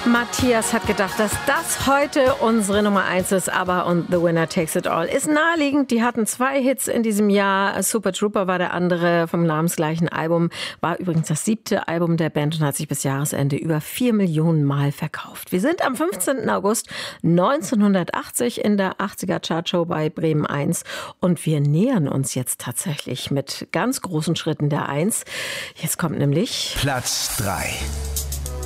Matthias hat gedacht, dass das heute unsere Nummer 1 ist, aber und The Winner Takes It All ist naheliegend. Die hatten 2 Hits in diesem Jahr. Super Trooper war der andere vom namensgleichen Album. War übrigens das 7. Album der Band und hat sich bis Jahresende über 4 Millionen Mal verkauft. Wir sind am 15. August 1980 in der 80er Chartshow bei Bremen 1 und wir nähern uns jetzt tatsächlich mit ganz großen Schritten der 1. Jetzt kommt nämlich Platz 3.